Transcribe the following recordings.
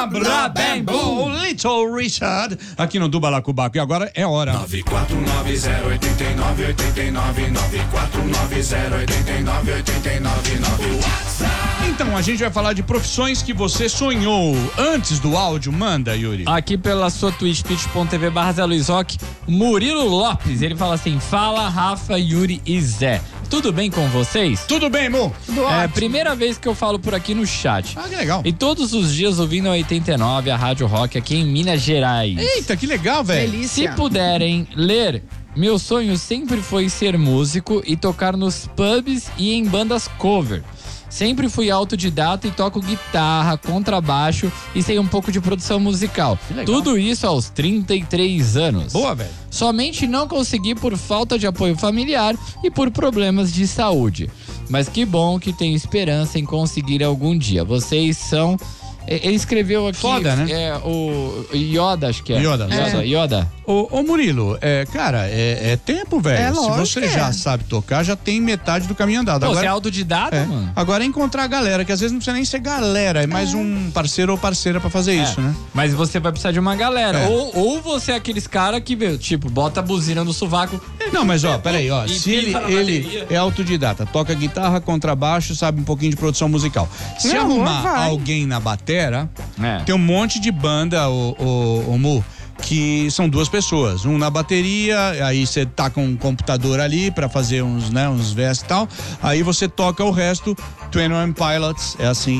Abra bem bom, Little Richard, aqui no do Balacobaco. E agora é hora. 94908989, 94908989. Então, a gente vai falar de profissões que você sonhou antes do áudio. Manda, Yuri. Aqui pela sua twitch.tv/Zé Luiz Roque, Murilo Lopes, ele fala assim: fala Rafa, Yuri e Zé. Tudo bem com vocês? Tudo bem, Mu? É a primeira vez que eu falo por aqui no chat. Ah, que legal. E todos os dias ouvindo a 89, a Rádio Rock aqui em Minas Gerais. Eita, que legal, velho. Delícia. Se puderem ler, meu sonho sempre foi ser músico e tocar nos pubs e em bandas cover. Sempre fui autodidata e toco guitarra, contrabaixo e sei um pouco de produção musical. Tudo isso aos 33 anos. Boa, velho. Somente não consegui por falta de apoio familiar e por problemas de saúde. Mas que bom que tenho esperança em conseguir algum dia. Vocês são... Ele escreveu aqui... Foda, né? É, o Yoda, acho que é. Yoda. Yoda. Ô Murilo, cara, é tempo, velho. É Se lógico você que já é. sabe tocar, já tem metade do caminho andado. Pô, Agora, você é autodidata, mano? Agora é encontrar a galera, que às vezes não precisa nem ser galera, é mais um parceiro ou parceira pra fazer isso, né? Mas você vai precisar de uma galera. É. Ou você é aqueles cara que, tipo, bota a buzina no sovaco. Não, mas peraí, E se ele pinta na bateria. é autodidata, toca guitarra, contrabaixo, sabe um pouquinho de produção musical. Se Não, arrumar vai. alguém na batera, É. tem um monte de banda, o Mu, que são duas pessoas, um na bateria, aí você tá com um computador ali pra fazer uns versos e tal, aí você toca o resto. 21 Pilots é assim,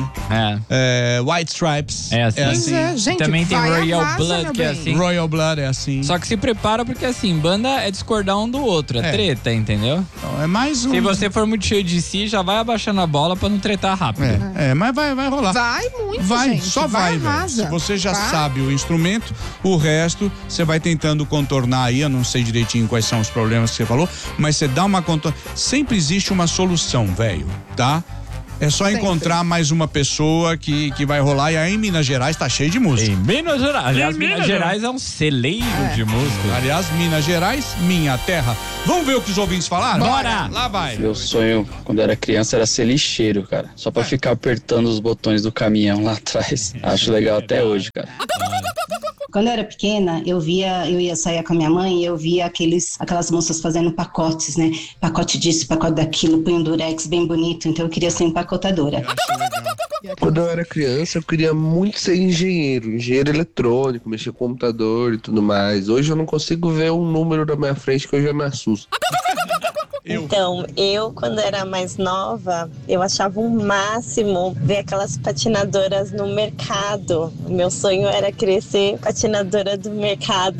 White Stripes É assim. Pois é, gente, Também tem vai Royal arrasa, Blood, meu que é bem. assim. Royal Blood é assim. Só que se prepara porque, assim, banda é discordar um do outro, é treta, entendeu? Então, é mais um... Se você for muito cheio de si, já vai abaixando a bola pra não tretar rápido. mas vai rolar. Vai muito, Vai, gente. só vai, velho. arrasa. Se você já Tá? sabe o instrumento, o resto você vai tentando contornar aí. Eu não sei direitinho quais são os problemas que você falou, mas você dá uma Sempre existe uma solução, velho, tá? É só Sempre. encontrar mais uma pessoa que vai rolar. E aí em Minas Gerais tá cheio de música. Em Minas Gerais. Aliás, Minas Gerais é um celeiro de música. Aliás, Minas Gerais, minha terra. Vamos ver o que os ouvintes falaram? Bora! Lá vai. Meu sonho, quando era criança, era ser lixeiro, cara. Só pra ficar apertando os botões do caminhão lá atrás. Acho legal até hoje, cara. Quando eu era pequena, eu ia sair com a minha mãe e eu via aquelas moças fazendo pacotes, né? Pacote disso, pacote daquilo, põe um durex bem bonito, então eu queria ser empacotadora. Quando eu era criança, eu queria muito ser engenheiro eletrônico, mexer com computador e tudo mais. Hoje eu não consigo ver um número na minha frente que eu já me assusto. Então, eu, quando era mais nova, eu achava o máximo ver aquelas patinadoras no mercado. O meu sonho era crescer patinadora do mercado.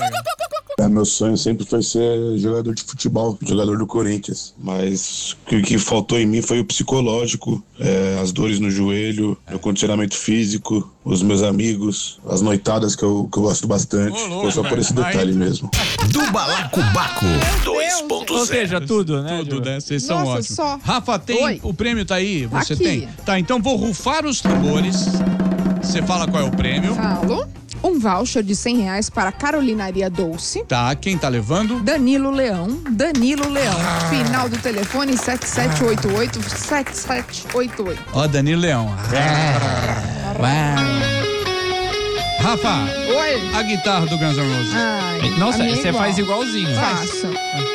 Meu sonho sempre foi ser jogador de futebol, jogador do Corinthians. Mas o que faltou em mim foi o psicológico, as dores no joelho, o condicionamento físico, os meus amigos, as noitadas que eu gosto bastante. Foi só por esse detalhe mesmo. Do Balacobaco 2.0. Ou seja, tudo, né? Tudo, né? Vocês são Nossa, ótimos. só. Rafa, tem Oi. o prêmio tá aí? Você Aqui. tem? Tá, então vou rufar os tambores. Você fala qual é o prêmio. Falo. Um voucher de R$100 para Carolinaria Dolce. Tá, quem tá levando? Danilo Leão. Final do telefone 7788. Ó, Danilo Leão. Rafa, Oi. a guitarra do Guns N' Roses. Ai, Nossa, a minha é você igual. faz igualzinho. Faço.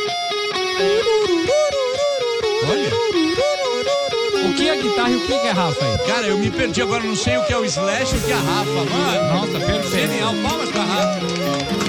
Olha. O que é guitarra e o que é Rafa aí? Cara, eu me perdi agora, não sei o que é o Slash e o que é a Rafa. Mano, Nossa, perfeito. genial. Palmas pra Rafa.